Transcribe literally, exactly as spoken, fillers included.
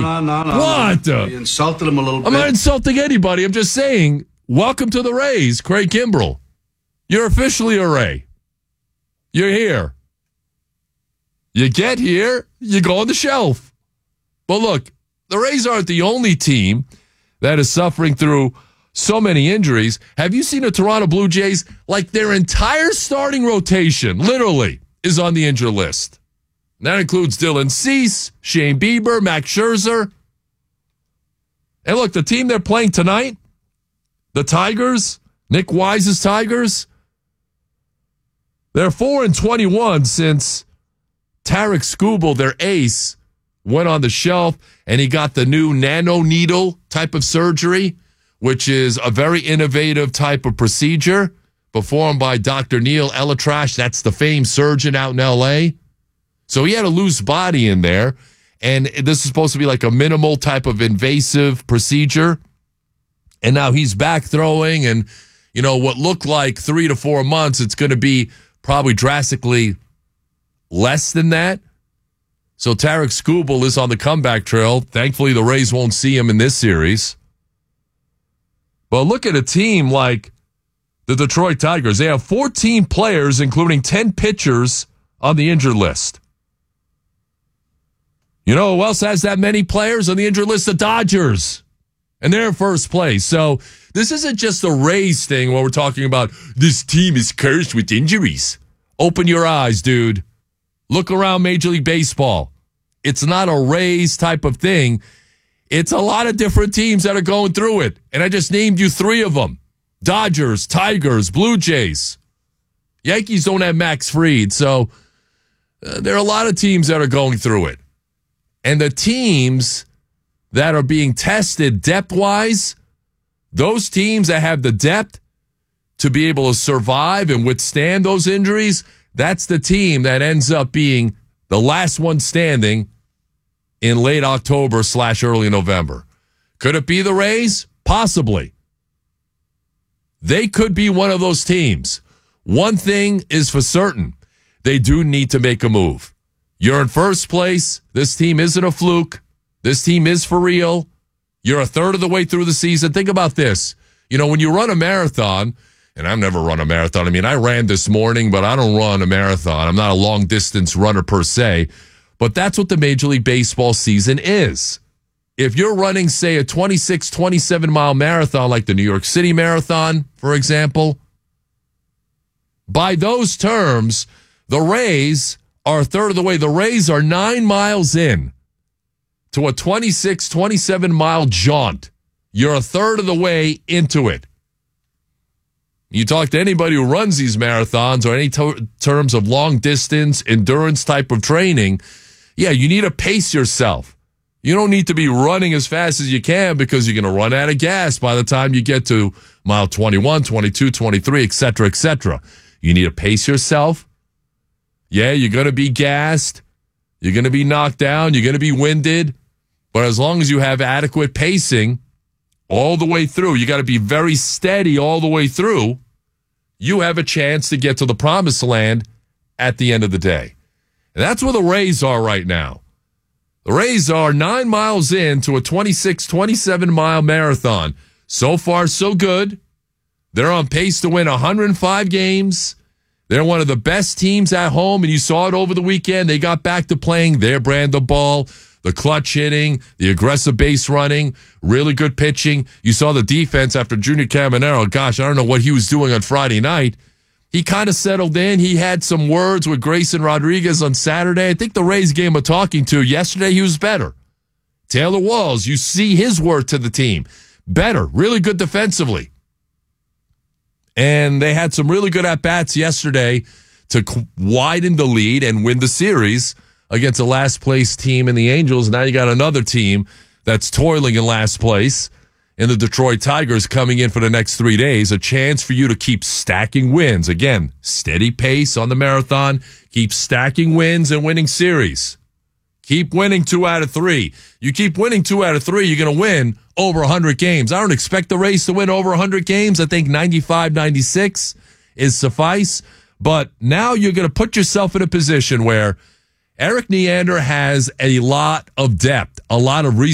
no, no, no. What? No. You insulted him a little bit. I'm not insulting anybody. I'm just saying, welcome to the Rays, Craig Kimbrell. You're officially a Ray. You're here. You get here, you go on the shelf. But look, the Rays aren't the only team that is suffering through so many injuries. Have you seen the Toronto Blue Jays? Like their entire starting rotation, literally, is on the injured list. And that includes Dylan Cease, Shane Bieber, Max Scherzer. And look, the team they're playing tonight, the Tigers, Nick Wise's Tigers, they're four and twenty-one since Tarek Skubal, their ace, went on the shelf and he got the new nano needle type of surgery, which is a very innovative type of procedure performed by Doctor Neil Elatrash. That's the famed surgeon out in L A. So he had a loose body in there, and this is supposed to be like a minimal type of invasive procedure. And now he's back throwing, and, you know, what looked like three to four months, it's going to be probably drastically less than that. So Tarek Skubal is on the comeback trail. Thankfully, the Rays won't see him in this series. But look at a team like the Detroit Tigers. They have fourteen players, including ten pitchers, on the injured list. You know who else has that many players on the injured list? The Dodgers. And they're in first place. So this isn't just a Rays thing where we're talking about this team is cursed with injuries. Open your eyes, dude. Look around Major League Baseball. It's not a Rays type of thing. It's a lot of different teams that are going through it. And I just named you three of them. Dodgers, Tigers, Blue Jays. Yankees don't have Max Fried. So uh, there are a lot of teams that are going through it. And the teams that are being tested depth-wise, those teams that have the depth to be able to survive and withstand those injuries, that's the team that ends up being the last one standing in late October slash early November. Could it be the Rays? Possibly. They could be one of those teams. One thing is for certain. They do need to make a move. You're in first place. This team isn't a fluke. This team is for real. You're a third of the way through the season. Think about this. You know, when you run a marathon, and I've never run a marathon. I mean, I ran this morning, but I don't run a marathon. I'm not a long-distance runner per se. But that's what the Major League Baseball season is. If you're running, say, a twenty-six, twenty-seven mile marathon like the New York City Marathon, for example, by those terms, the Rays are a third of the way. The Rays are nine miles in to a twenty-six, twenty-seven mile jaunt. You're a third of the way into it. You talk to anybody who runs these marathons or any to- terms of long distance, endurance type of training, yeah, you need to pace yourself. You don't need to be running as fast as you can because you're going to run out of gas by the time you get to mile twenty-one, twenty-two, twenty-three, et cetera, et cetera. You need to pace yourself. Yeah, you're going to be gassed. You're going to be knocked down. You're going to be winded. But as long as you have adequate pacing all the way through, you got to be very steady all the way through, you have a chance to get to the promised land at the end of the day. And that's where the Rays are right now. The Rays are nine miles into a twenty-six, twenty-seven mile marathon. So far, so good. They're on pace to win one hundred five games. They're one of the best teams at home, and you saw it over the weekend. They got back to playing their brand of ball, the clutch hitting, the aggressive base running, really good pitching. You saw the defense after Junior Caminero. Gosh, I don't know what he was doing on Friday night. He kind of settled in. He had some words with Grayson Rodriguez on Saturday. I think the Rays gave him a talking to. Yesterday, he was better. Taylor Walls, you see his word to the team. Better, really good defensively. And they had some really good at-bats yesterday to widen the lead and win the series against the last-place team in the Angels. Now you got another team that's toiling in last place in the Detroit Tigers coming in for the next three days. A chance for you to keep stacking wins. Again, steady pace on the marathon. Keep stacking wins and winning series. Keep winning two out of three. You keep winning two out of three, you're going to win over one hundred games. I don't expect the Rays to win over one hundred games. I think ninety-five, ninety-six is suffice. But now you're going to put yourself in a position where Eric Neander has a lot of depth, a lot of reason.